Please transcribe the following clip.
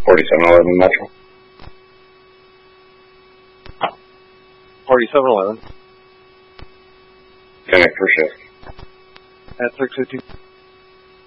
4711 Metro. 4711. Connect for shift. At 652.